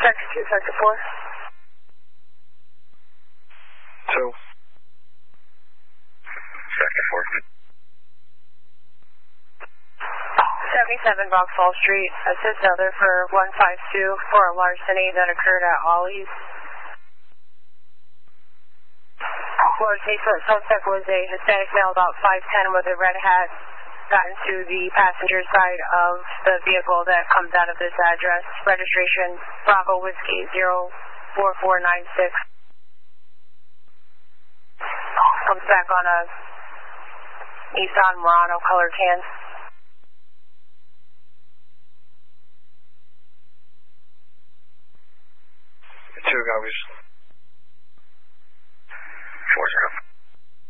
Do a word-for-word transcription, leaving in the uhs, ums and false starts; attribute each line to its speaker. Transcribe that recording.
Speaker 1: Sector two, sector four.
Speaker 2: Two. Sector four.
Speaker 1: seventy-seven Vauxhall Street. Assist other for one five two for a larceny that occurred at Ollie's. Florida State suspect was a Hispanic male about five ten with a red hat. Got into the passenger side of the vehicle that comes out of this address. Registration Bravo Whiskey zero four four nine six. Comes back on a Nissan Murano colored can.
Speaker 2: Two goes. Four zero.